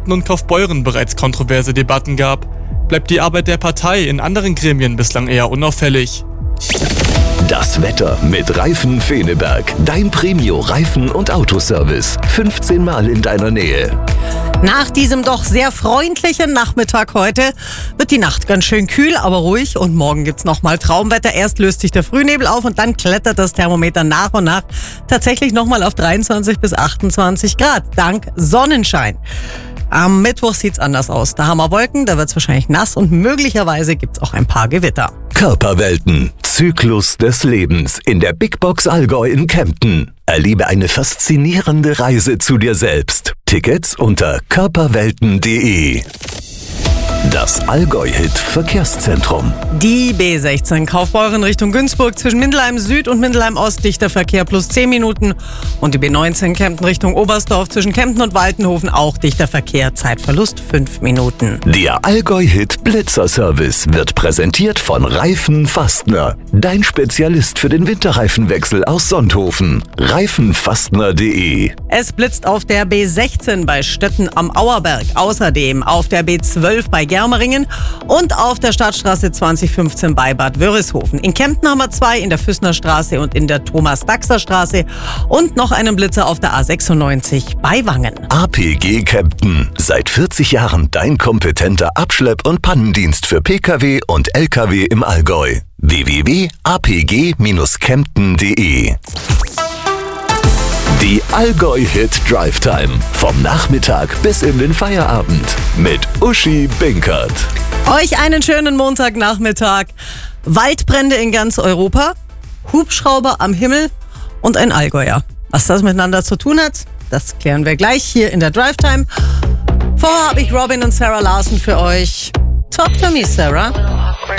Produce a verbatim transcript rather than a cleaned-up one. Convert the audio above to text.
Kempten und Kaufbeuren bereits kontroverse Debatten gab, bleibt die Arbeit der Partei in anderen Gremien bislang eher unauffällig. Das Wetter mit Reifen Feneberg. Dein Premio-Reifen- und Autoservice. fünfzehn Mal in deiner Nähe. Nach diesem doch sehr freundlichen Nachmittag heute wird die Nacht ganz schön kühl, aber ruhig. Und morgen gibt's nochmal Traumwetter. Erst löst sich der Frühnebel auf und dann klettert das Thermometer nach und nach tatsächlich nochmal auf dreiundzwanzig bis achtundzwanzig Grad, dank Sonnenschein. Am Mittwoch sieht's anders aus. Da haben wir Wolken, da wird's wahrscheinlich nass und möglicherweise gibt's auch ein paar Gewitter. Körperwelten. Zyklus des Lebens in der Big Box Allgäu in Kempten. Erlebe eine faszinierende Reise zu dir selbst. Tickets unter körperwelten punkt de. Das Allgäu-Hit-Verkehrszentrum. Die B sechzehn Kaufbeuren Richtung Günzburg zwischen Mindelheim Süd und Mindelheim Ost dichter Verkehr plus zehn Minuten. Und die B neunzehn Kempten Richtung Oberstdorf zwischen Kempten und Waltenhofen auch dichter Verkehr, Zeitverlust fünf Minuten. Der Allgäu-Hit Blitzer-Service wird präsentiert von Reifen Fastner. Dein Spezialist für den Winterreifenwechsel aus Sonthofen. reifenfastner punkt de. Es blitzt auf der B sechzehn bei Stötten am Auerberg. Außerdem auf der B zwölf bei Germeringen und auf der Stadtstraße zwanzig fünfzehn bei Bad Wörishofen. In Kempten haben wir zwei, in der Füßnerstraße und in der Thomas-Daxer-Straße und noch einen Blitzer auf der A sechsundneunzig bei Wangen. A P G Kempten. Seit vierzig Jahren dein kompetenter Abschlepp- und Pannendienst für Pkw und Lkw im Allgäu. w w w punkt a p g kempten punkt de. Die Allgäu-Hit Drive Time. Vom Nachmittag bis in den Feierabend. Mit Uschi Binkert. Euch einen schönen Montagnachmittag. Waldbrände in ganz Europa, Hubschrauber am Himmel und ein Allgäuer. Was das miteinander zu tun hat, das klären wir gleich hier in der Drive Time. Vorher habe ich Robin und Sarah Larson für euch. Talk to me, Sarah.